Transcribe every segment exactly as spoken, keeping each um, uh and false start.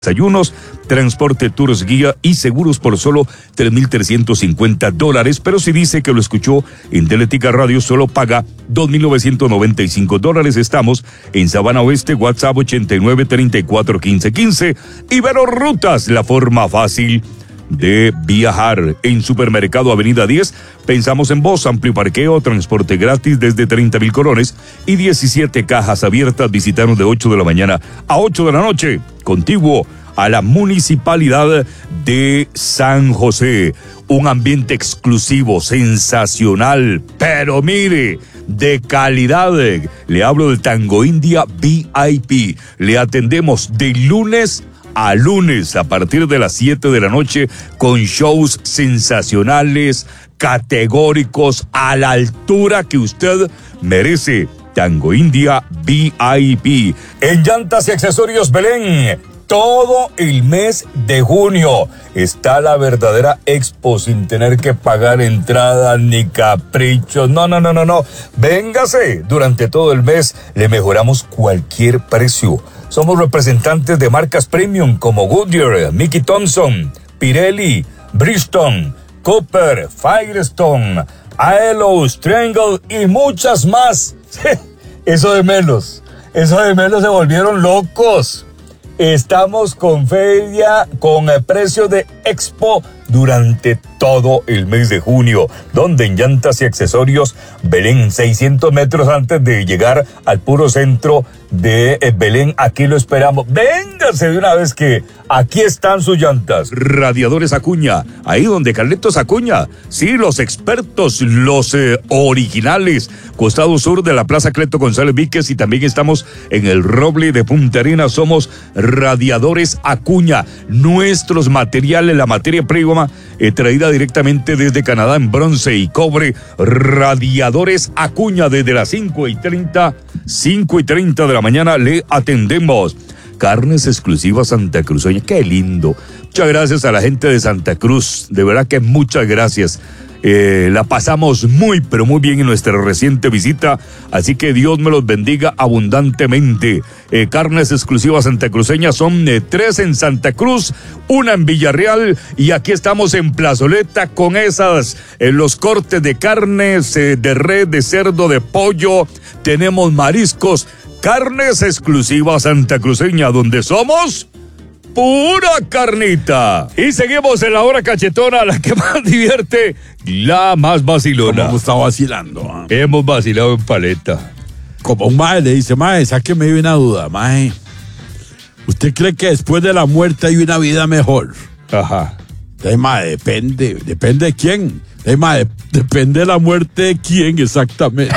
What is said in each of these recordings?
desayunos, transporte, tours, guía y seguros por solo tres mil trescientos cincuenta dólares, pero si dice que lo escuchó en Teletica Radio, solo paga dos mil novecientos noventa y cinco dólares. Estamos en Sabana Oeste, WhatsApp ochenta y nueve, treinta y cuatro, quince, quince. Ibero Rutas, la forma fácil de viajar. En Supermercado Avenida diez, pensamos en vos, amplio parqueo, transporte gratis desde treinta mil colones y diecisiete cajas abiertas. Visitanos de ocho de la mañana a ocho de la noche, contiguo a la Municipalidad de San José. Un ambiente exclusivo, sensacional, pero mire, de calidad. Le hablo del Tango India V I P. Le atendemos de lunes a lunes a partir de las siete de la noche con shows sensacionales, categóricos, a la altura que usted merece. Tango India V I P. En Llantas y Accesorios Belén, todo el mes de junio está la verdadera expo sin tener que pagar entrada ni caprichos. No, no, no, no, no. Véngase. Durante todo el mes le mejoramos cualquier precio. Somos representantes de marcas premium como Goodyear, Mickey Thompson, Pirelli, Bridgestone, Cooper, Firestone, Aelo, Triangle y muchas más. Eso de menos. Eso de menos se volvieron locos. Estamos con feria, con el precio de expo durante todo el mes de junio, donde en Llantas y Accesorios Belén, seiscientos metros antes de llegar al puro centro de Belén, aquí lo esperamos. Véngase de una vez que aquí están sus llantas. Radiadores Acuña, ahí donde Carlitos Acuña, sí, los expertos, los eh, originales, costado sur de la Plaza Cleto González Víquez, y también estamos en el Roble de Punta Arenas. Somos Radiadores Acuña, nuestros materiales, la materia prima eh, traída directamente desde Canadá en bronce y cobre. Radiadores Acuña, desde las cinco y treinta, cinco y treinta de la mañana le atendemos. Carnes exclusivas Santa Cruceña, qué lindo. Muchas gracias a la gente de Santa Cruz, de verdad que muchas gracias. Eh, la pasamos muy, pero muy bien en nuestra reciente visita, así que Dios me los bendiga abundantemente. Eh, carnes exclusivas santacruceñas son eh, tres en Santa Cruz, una en Villarreal, y aquí estamos en Plazoleta con esas, eh, los cortes de carnes, eh, de red, de cerdo, de pollo, tenemos mariscos. Carnes exclusivas santacruceña, donde somos pura carnita. Y seguimos en la hora cachetona, la que más divierte, la más vacilona. Hemos estado vacilando. ¿eh? Hemos vacilado en paleta. Como un mae le dice, mae, sáqueme de una duda, mae. ¿Usted cree que después de la muerte hay una vida mejor? Ajá. Ay, mae, depende. ¿Depende de quién? Ay, mae, depende de la muerte de quién exactamente.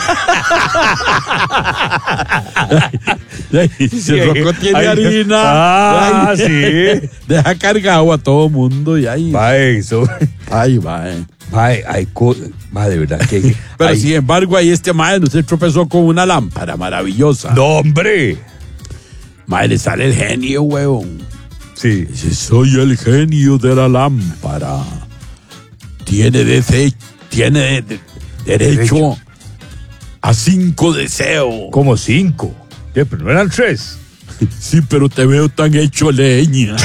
Si el roco tiene ay, harina, ah, ay, sí. Deja cargado a todo mundo y ahí. Mae, eso. Ay, mae. Mae, ay, co- mae, de verdad que. Pero ay. sin embargo, ahí este mae no se tropezó con una lámpara maravillosa. No, hombre. Mae, le sale el genio, huevón. Sí. Dice, soy el genio de la lámpara. Tiene, dese- tiene de- de- derecho, derecho a cinco deseos. Como cinco. ¿Qué? Pero no eran tres. Sí, pero te veo tan hecho leña.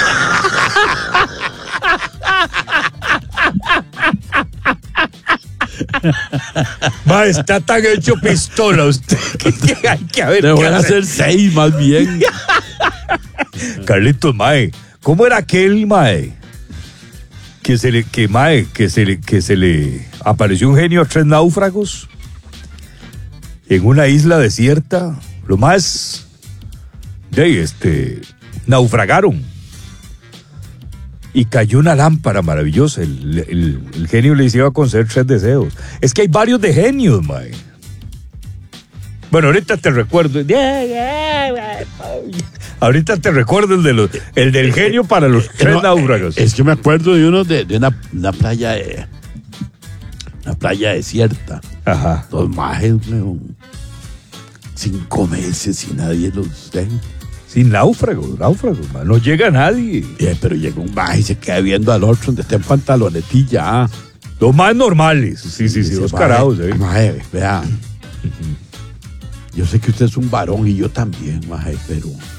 Ma, está tan hecho pistola usted. que hay que ver. Te voy a hacer seis más bien. Carlitos, mae, ¿cómo era aquel, mae? Que se le, que mae, que se le, que se le apareció un genio a tres náufragos en una isla desierta. Lo más de este naufragaron y cayó una lámpara maravillosa. El, el, el genio le iba a conceder tres deseos. Es que hay varios de genios, mae. Bueno, ahorita te recuerdo. Ahorita te recuerdo el, de los, el del genio para los tres no, náufragos. Es que me acuerdo de uno de, de una, una playa de, una playa desierta. Ajá. Dos majes, weón. Cinco meses y nadie los den. Sin náufragos, náufragos, man. No llega nadie. Eh, pero llega un maje y se queda viendo al otro donde está en pantalonetilla. Ah. Los más normales. Sí, sí, sí, los carados. ¿eh? Maje, vea. Yo sé que usted es un varón y yo también, maje, pero